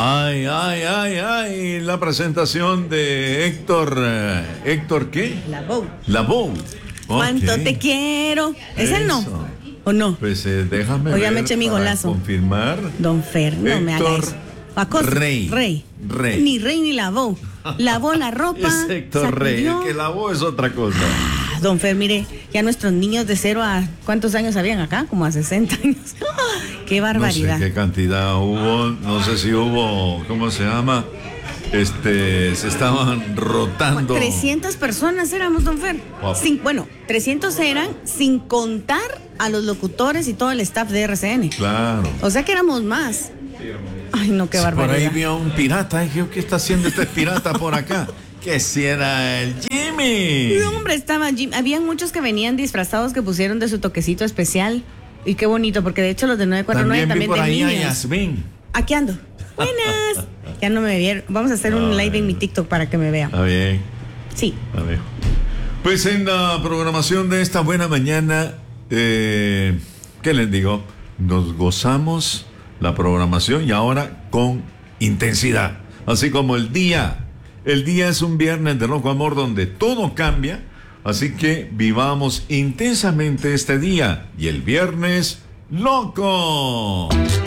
Ay, ay, ay, ay, la presentación de Héctor, ¿Héctor qué? Lavoe. ¿Cuánto te quiero? ¿Es él no? ¿O no? Pues déjame O ya ver me eché mi para golazo. confirmar. Don Fer, no me haga Héctor eso. Pacoso, Rey. Ni Rey ni Lavoe. Lavó la ropa. Es Héctor Rey, el que lavó es otra cosa. Don Fer, mire, ya nuestros niños de 0 a... ¿Cuántos años habían acá? Como a 60 años. ¡Qué barbaridad! No sé qué cantidad hubo, no sé si hubo, ¿cómo se llama? Se estaban rotando. 300 personas éramos, don Fer. Wow. 300 eran sin contar a los locutores y todo el staff de RCN. Claro. O sea que éramos más. Ay, no, qué barbaridad. Por ahí vi a un pirata, dije, ¿qué está haciendo este pirata por acá? Que si era el Jimmy. No, hombre, estaba Jimmy. Habían muchos que venían disfrazados que pusieron de su toquecito especial. Y qué bonito, porque de hecho los de 949 también vi por de ahí niños. a Yasmín. Aquí ando. Buenas. Ya no me vieron. Vamos a hacer un live en mi TikTok para que me vean. Está bien. Sí. A ver. Pues en la programación de esta buena mañana, ¿qué les digo? Nos gozamos la programación y ahora con intensidad. Así como el día. El día es un viernes de loco amor donde todo cambia. Así que vivamos intensamente este día. Y el viernes, loco.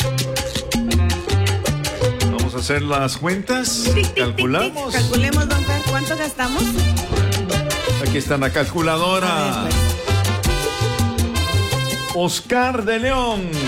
Vamos a hacer las cuentas. Calculamos. Calculemos, don Fer, ¿cuánto gastamos? Aquí está la calculadora. A ver, pues. Oscar de León.